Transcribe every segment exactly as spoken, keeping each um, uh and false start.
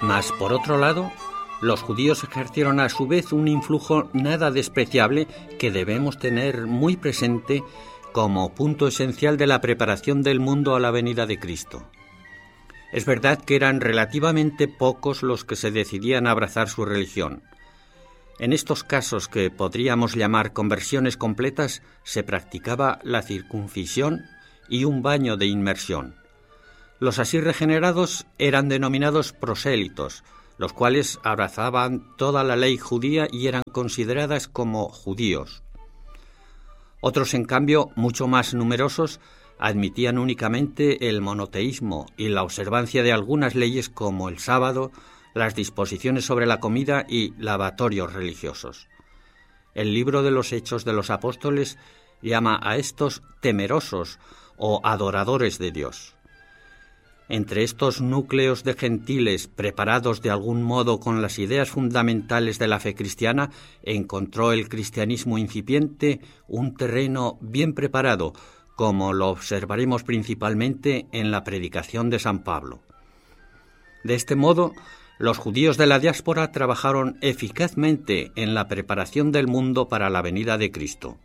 Mas, por otro lado, los judíos ejercieron a su vez un influjo nada despreciable que debemos tener muy presente como punto esencial de la preparación del mundo a la venida de Cristo. Es verdad que eran relativamente pocos los que se decidían a abrazar su religión. En estos casos que podríamos llamar conversiones completas, se practicaba la circuncisión y un baño de inmersión. Los así regenerados eran denominados prosélitos, los cuales abrazaban toda la ley judía y eran consideradas como judíos. Otros, en cambio, mucho más numerosos, admitían únicamente el monoteísmo y la observancia de algunas leyes como el sábado, las disposiciones sobre la comida y lavatorios religiosos. El libro de los Hechos de los Apóstoles llama a estos temerosos o adoradores de Dios. Entre estos núcleos de gentiles preparados de algún modo con las ideas fundamentales de la fe cristiana, encontró el cristianismo incipiente un terreno bien preparado, como lo observaremos principalmente en la predicación de San Pablo. De este modo, los judíos de la diáspora trabajaron eficazmente en la preparación del mundo para la venida de Cristo.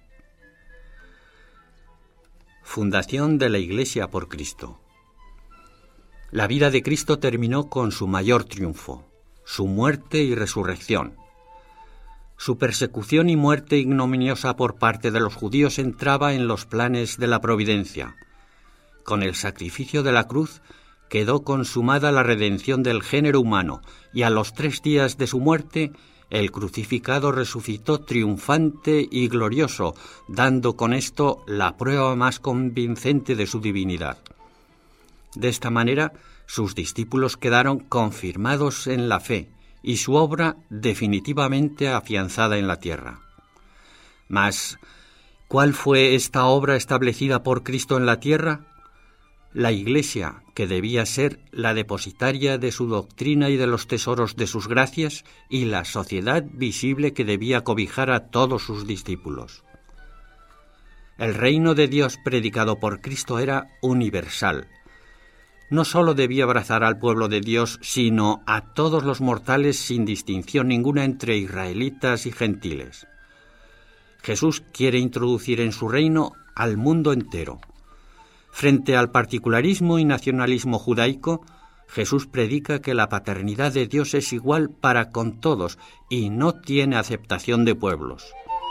Fundación de la Iglesia por Cristo. La vida de Cristo terminó con su mayor triunfo, su muerte y resurrección. Su persecución y muerte ignominiosa por parte de los judíos entraba en los planes de la providencia. Con el sacrificio de la cruz quedó consumada la redención del género humano, y a los tres días de su muerte, el crucificado resucitó triunfante y glorioso, dando con esto la prueba más convincente de su divinidad. De esta manera, sus discípulos quedaron confirmados en la fe y su obra definitivamente afianzada en la tierra. Mas, ¿cuál fue esta obra establecida por Cristo en la tierra? La Iglesia, que debía ser la depositaria de su doctrina y de los tesoros de sus gracias, y la sociedad visible que debía cobijar a todos sus discípulos. El reino de Dios predicado por Cristo era universal. No sólo debía abrazar al pueblo de Dios, sino a todos los mortales sin distinción ninguna entre israelitas y gentiles. Jesús quiere introducir en su reino al mundo entero. Frente al particularismo y nacionalismo judaico, Jesús predica que la paternidad de Dios es igual para con todos y no tiene aceptación de pueblos.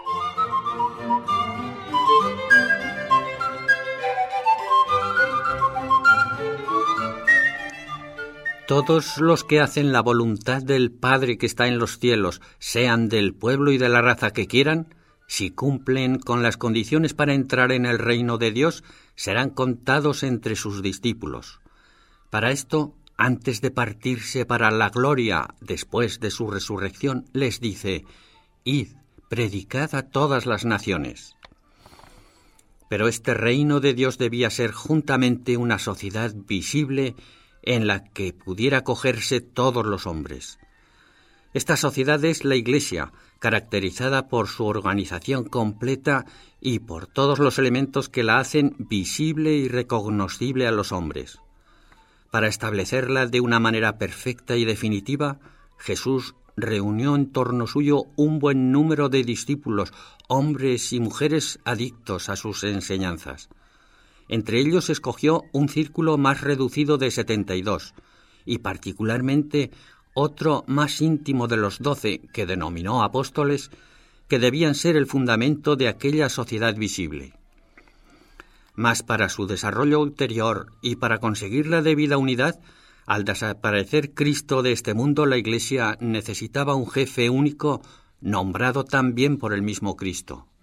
Todos los que hacen la voluntad del Padre que está en los cielos, sean del pueblo y de la raza que quieran, si cumplen con las condiciones para entrar en el reino de Dios, serán contados entre sus discípulos. Para esto, antes de partirse para la gloria después de su resurrección, les dice: «Id, predicad a todas las naciones». Pero este reino de Dios debía ser juntamente una sociedad visible en la que pudiera acogerse todos los hombres. Esta sociedad es la Iglesia, caracterizada por su organización completa y por todos los elementos que la hacen visible y recognoscible a los hombres. Para establecerla de una manera perfecta y definitiva, Jesús reunió en torno suyo un buen número de discípulos, hombres y mujeres adictos a sus enseñanzas. Entre ellos escogió un círculo más reducido de setenta y dos, y particularmente otro más íntimo de los doce, que denominó apóstoles, que debían ser el fundamento de aquella sociedad visible. Mas para su desarrollo ulterior y para conseguir la debida unidad, al desaparecer Cristo de este mundo, la Iglesia necesitaba un jefe único, nombrado también por el mismo Cristo.